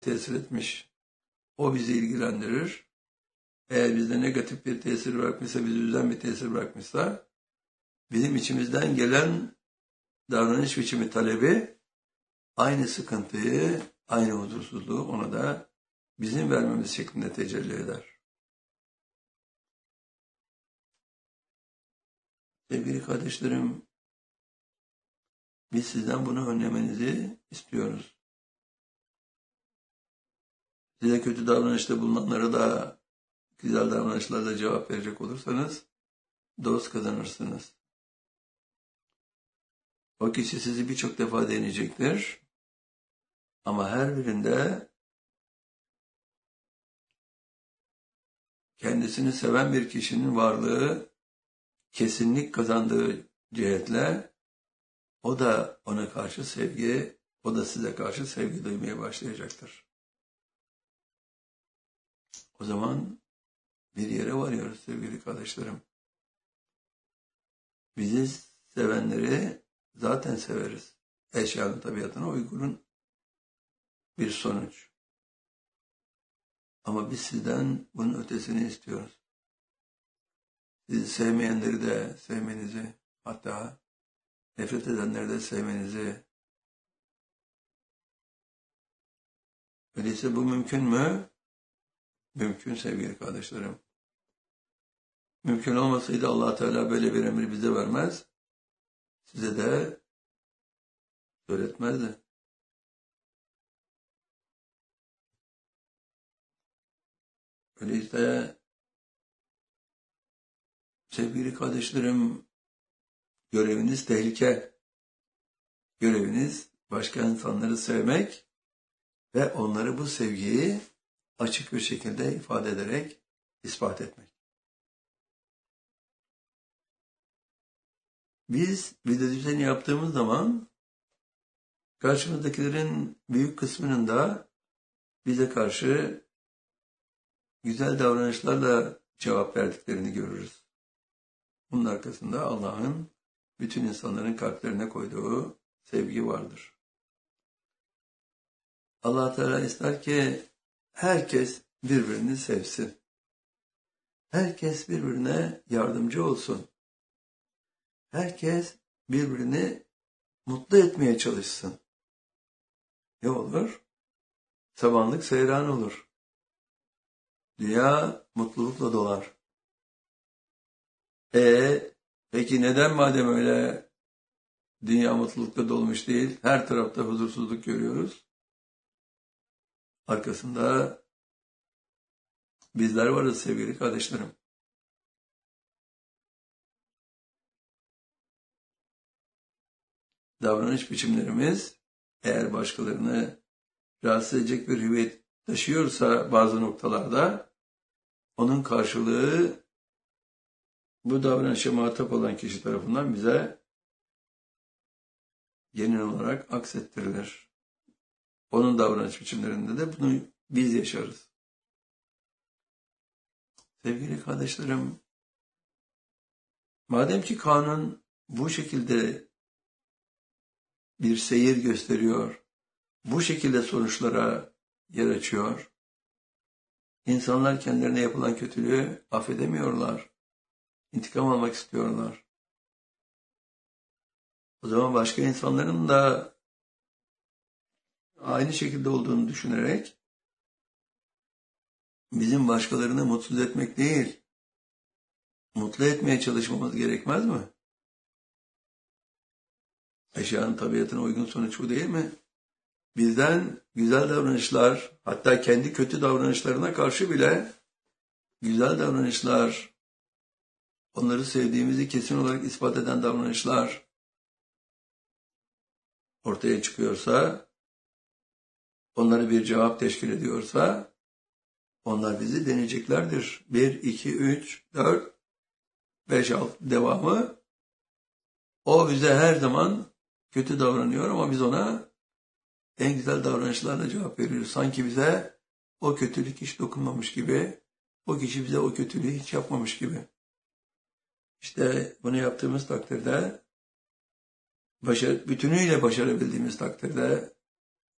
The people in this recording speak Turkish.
tesir etmiş. O bizi ilgilendirir. Eğer bizde negatif bir tesir bırakmışsa, bizi üzen bir tesir bırakmışsa, bizim içimizden gelen davranış biçimi talebi aynı sıkıntıyı, aynı huzursuzluğu ona da bizim vermemiz şeklinde tecelli eder. Sevgili kardeşlerim, biz sizden bunu önlemenizi istiyoruz. Size kötü davranışta bulunanlara da güzel davranışlarla cevap verecek olursanız dost kazanırsınız. O kişi sizi birçok defa deneyecektir. Ama her birinde kendisini seven bir kişinin varlığı kesinlik kazandığı cihetle o da ona karşı sevgi, o da size karşı sevgi duymaya başlayacaktır. O zaman bir yere varıyoruz sevgili kardeşlerim. Bizi sevenleri zaten severiz. Eşyanın tabiatına uygun bir sonuç. Ama biz sizden bunun ötesini istiyoruz. Sizi sevmeyenleri de sevmenizi, hatta nefret edenleri de sevmenizi. Öyleyse bu mümkün mü? Mümkün sevgili kardeşlerim. Mümkün olmasaydı Allah Teala böyle bir emri bize vermez. Size de öğretmezdi. Öyleyse sevgili kardeşlerim, göreviniz tehlike. Göreviniz başka insanları sevmek ve onları bu sevgiyi açık bir şekilde ifade ederek ispat etmek. Biz video düzeni yaptığımız zaman karşımızdakilerin büyük kısmının da bize karşı güzel davranışlarla cevap verdiklerini görürüz. Bunun arkasında Allah'ın bütün insanların kalplerine koyduğu sevgi vardır. Allah Teala ister ki herkes birbirini sevsin. Herkes birbirine yardımcı olsun. Herkes birbirini mutlu etmeye çalışsın. Ne olur? Samanlık seyran olur. Dünya mutlulukla dolar. Peki neden madem öyle dünya mutlulukla dolmuş değil, her tarafta huzursuzluk görüyoruz? Arkasında bizler varız sevgili kardeşlerim. Davranış biçimlerimiz eğer başkalarını rahatsız edecek bir hüviyet taşıyorsa bazı noktalarda onun karşılığı bu davranışa muhatap olan kişi tarafından bize genel olarak aksettirilir. Onun davranış biçimlerinde de bunu biz yaşarız. Sevgili kardeşlerim, madem ki kanun bu şekilde bir seyir gösteriyor, bu şekilde sonuçlara yer açıyor, insanlar kendilerine yapılan kötülüğü affedemiyorlar, intikam almak istiyorlar. O zaman başka insanların da aynı şekilde olduğunu düşünerek bizim başkalarını mutsuz etmek değil, mutlu etmeye çalışmamız gerekmez mi? Eşyanın tabiatına uygun sonuç bu değil mi? Bizden güzel davranışlar, hatta kendi kötü davranışlarına karşı bile güzel davranışlar, onları sevdiğimizi kesin olarak ispat eden davranışlar ortaya çıkıyorsa, onlara bir cevap teşkil ediyorsa, onlar bizi deneyeceklerdir. 1, 2, 3, 4, 5, 6 devamı. O bize her zaman kötü davranıyor ama biz ona en güzel davranışlarla cevap veriyoruz. Sanki bize o kötülük hiç dokunmamış gibi, o kişi bize o kötülüğü hiç yapmamış gibi. İşte bunu yaptığımız takdirde, bütünüyle başarabildiğimiz takdirde